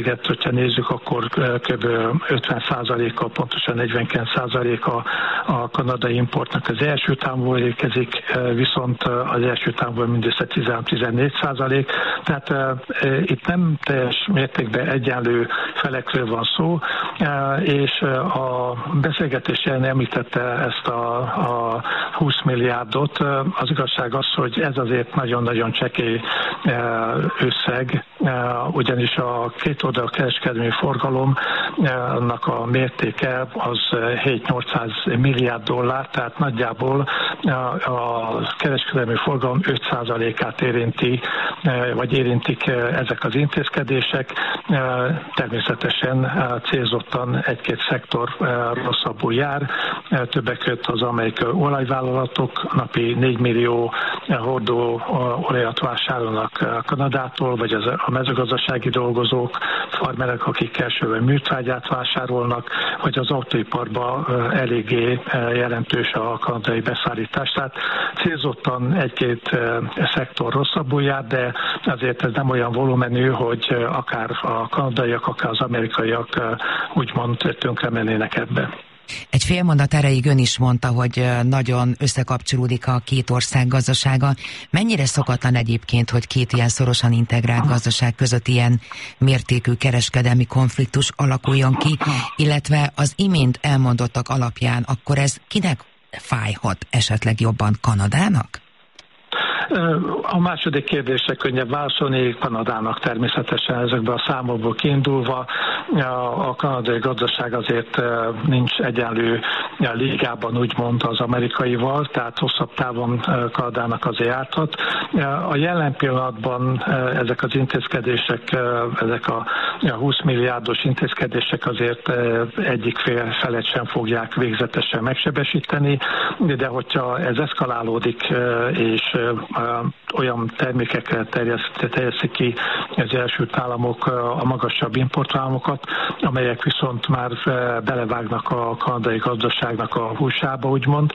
mennyiséget, hogyha nézzük, akkor kb. 50%-a, pontosan 49%-a a kanadai importnak az első távból érkezik, viszont az első távból mindössze 13-14%. Tehát itt nem teljes mértékben egyenlő felekről van szó, és a beszélgetés említette ezt a 20 milliárdot. Az igazság az, hogy ez azért nagyon-nagyon csekély összeg, ugyanis a kétoldalú kereskedelmi forgalomnak a mértéke az 7-800 milliárd dollár, tehát nagyjából a kereskedelmi forgalom 5%-át érinti, vagy érintik ezek az intézkedések. Természetesen célzottan egy-két szektor rosszabbul jár. Többek között az amerikai olajvállalatok napi 4 millió hordó olajat vásárolnak Kanadától, vagy a mezőgazdasági dolgozók, farmerek, akik elsőben műtrágyát vásárolnak, vagy az autóiparban eléggé jelentős a kanadai beszállítás. Tehát célzottan egy-két szektor rosszabbul jár, de azért ez nem olyan volumenű, hogy akár a kanadaiak, akár az amerikaiak úgymond tönkre mennének ebbe. Egy fél mondat erejéig ön is mondta, hogy nagyon összekapcsolódik a két ország gazdasága. Mennyire szokatlan egyébként, hogy két ilyen szorosan integrált gazdaság között ilyen mértékű kereskedelmi konfliktus alakuljon ki, illetve az imént elmondottak alapján, akkor ez kinek fájhat esetleg jobban, Kanadának? A második kérdésre könnyebb válaszolni, Kanadának természetesen ezekben a számokból kiindulva. A kanadai gazdaság azért nincs egyenlő ligában, úgymond az amerikaival, tehát hosszabb távon Kanadának azért járhat. A jelen pillanatban ezek az intézkedések, ezek a 20 milliárdos intézkedések azért egyik felet sem fogják végzetesen megsebesíteni, de hogyha ez eszkalálódik, és olyan termékekre terjesztik ki az Egyesült Államok a magasabb importvámokat, amelyek viszont már belevágnak a kanadai gazdaságnak a húsába, úgymond.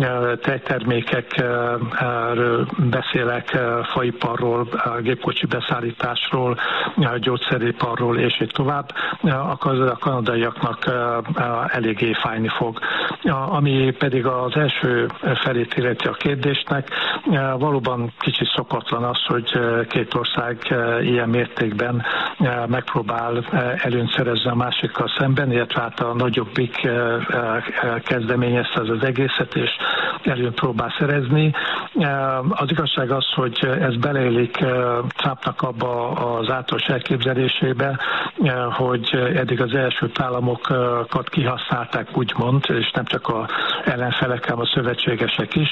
Tejtermékekről beszélek, faiparról, gépkocsi beszállításról, gyógyszeriparról, és így tovább, akkor a kanadaiaknak eléggé fájni fog. Ami pedig az első felét illeti a kérdésnek, valóban kicsit szokatlan az, hogy két ország ilyen mértékben megpróbál előnyt szerezni a másikkal szemben, illetve hát a nagyobbik kezdeményezte az egészet, és előnyt próbál szerezni. Az igazság az, hogy ez beleillik Trumpnak abba az általános elképzelésébe, hogy eddig az Egyesült Államokat kihasználták, úgymond, és nem csak az ellenfelek, hanem a szövetségesek is,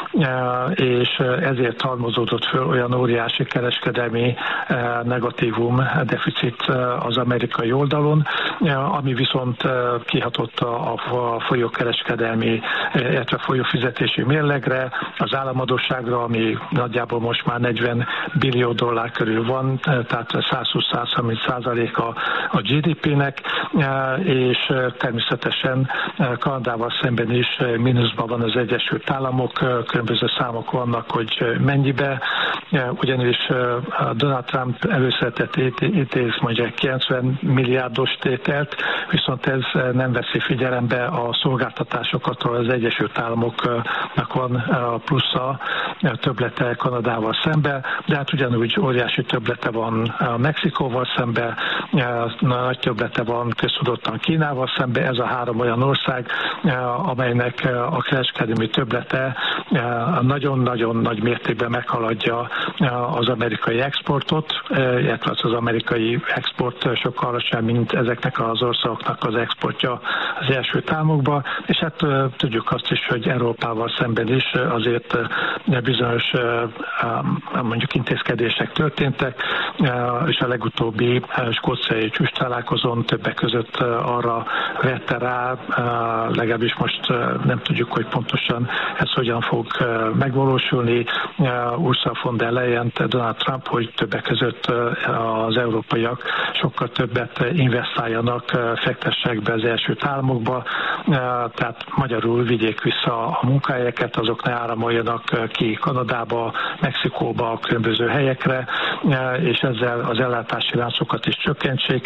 és ezért halmozódott föl olyan óriási kereskedelmi negatívum, deficit az amerikai oldalon, ami viszont kihatott a folyókereskedelmi, illetve folyófizetési mérlegre, az államadósságra, ami nagyjából most már 40 billió dollár körül van, tehát 120-130% a GDP-nek, és természetesen Kanadával szemben is mínuszban van az Egyesült Államok, különböző számok vannak, hogy mennyibe, ugyanis Donald Trump előszeretett ítéz mondjuk 90 milliárdos tételt, viszont ez nem veszi figyelembe a szolgáltatásokat, ahol az Egyesült Államoknak van plusza, többlete Kanadával szembe, de hát ugyanúgy óriási többlete van Mexikóval szembe, nagy többlete van köztudottan Kínával szembe. Ez a három olyan ország, amelynek a kereskedelmi többlete nagyon-nagyon nagy mértékben meghaladja az amerikai exportot, illetve az amerikai export sokkal alacsonyabb, mint ezeknek az országoknak az exportja az Egyesült Államokba, és hát tudjuk azt is, hogy Európával szemben is azért bizonyos mondjuk intézkedések történtek, és a legutóbbi skóciai csúcstalálkozón többek között arra vette rá, legalábbis most nem tudjuk, hogy pontosan ez hogyan fog megvalósulni, Ursula von der Leyen, Donald Trump, hogy többek között az európaiak sokkal többet investáljanak, fektessenek be az Egyesült Államokba, tehát magyarul vigyék vissza a munkahelyeket, azok ne áramoljanak ki Kanadába, Mexikóba, különböző helyekre, és ezzel az ellátási láncokat is csökkentsék.